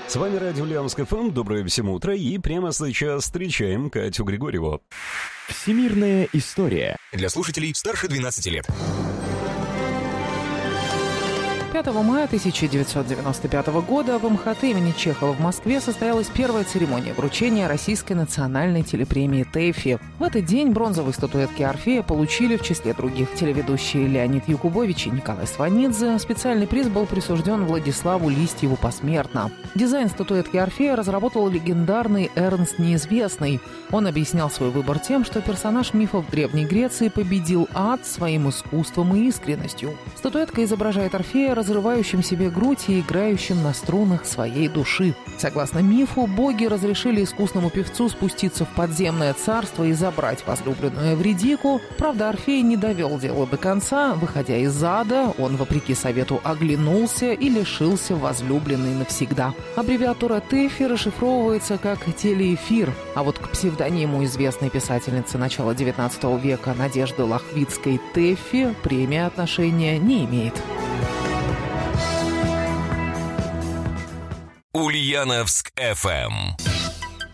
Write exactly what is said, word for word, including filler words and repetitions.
С вами радио Ульяновск эф эм. Доброе всем утро. И прямо сейчас встречаем Катю Григорьеву. Всемирная история. Для слушателей старше двенадцати лет. пятого мая тысяча девятьсот девяносто пятого года в эм ха тэ имени Чехова в Москве состоялась первая церемония вручения Российской национальной телепремии ТЭФИ. В этот день бронзовые статуэтки Орфея получили, в числе других, телеведущие Леонид Якубович и Николай Сванидзе. Специальный приз был присужден Владиславу Листьеву посмертно. Дизайн статуэтки Орфея разработал легендарный Эрнст Неизвестный. Он объяснял свой выбор тем, что персонаж мифов Древней Греции победил ад своим искусством и искренностью. Статуэтка изображает Орфея, разрывающим себе грудь и играющим на струнах своей души. Согласно мифу, боги разрешили искусному певцу спуститься в подземное царство и забрать возлюбленную Эвридику. Правда, Орфей не довел дело до конца. Выходя из ада, он, вопреки совету, оглянулся и лишился возлюбленной навсегда. Аббревиатура ТЭФИ расшифровывается как телеэфир, а вот к псевдониму известной писательницы начала девятнадцатого века Надежды Лохвицкой ТЭФИ премия отношения не имеет. Ульяновск эф эм.